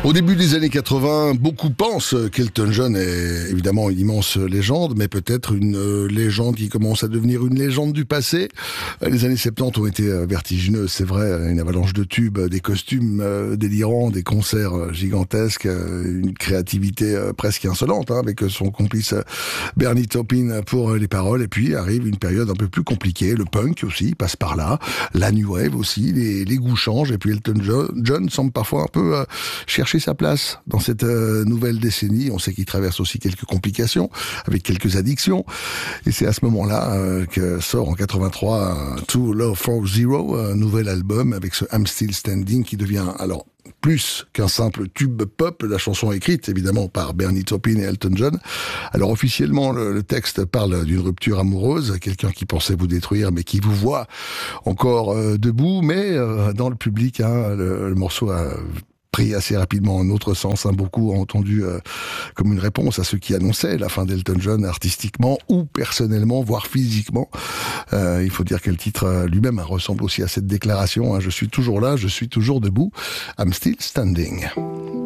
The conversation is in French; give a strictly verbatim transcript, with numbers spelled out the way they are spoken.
Au début des années quatre-vingts, beaucoup pensent qu'Elton John est évidemment une immense légende, mais peut-être une euh, légende qui commence à devenir une légende du passé. Les années soixante-dix ont été vertigineuses, c'est vrai, une avalanche de tubes, des costumes euh, délirants, des concerts gigantesques, euh, une créativité euh, presque insolente, hein, avec son complice euh, Bernie Taupin pour euh, les paroles, et puis arrive une période un peu plus compliquée, le punk aussi passe par là, la new wave aussi, les, les goûts changent, et puis Elton John, John semble parfois un peu euh, chercher sa place dans cette euh, nouvelle décennie. On sait qu'il traverse aussi quelques complications, avec quelques addictions. Et c'est à ce moment-là euh, que sort en quatre-vingt-trois Too Low for Zero, un nouvel album avec ce I'm Still Standing qui devient alors plus qu'un simple tube pop. La chanson écrite évidemment par Bernie Taupin et Elton John. Alors officiellement, le, le texte parle d'une rupture amoureuse, quelqu'un qui pensait vous détruire mais qui vous voit encore euh, debout. Mais euh, dans le public, hein, le, le morceau a pris assez rapidement un autre sens. Hein. Beaucoup ont entendu euh, comme une réponse à ceux qui annonçaient la fin d'Elton John artistiquement ou personnellement, voire physiquement. Euh, il faut dire que le titre euh, lui-même hein, ressemble aussi à cette déclaration. Hein. Je suis toujours là, je suis toujours debout. I'm still standing.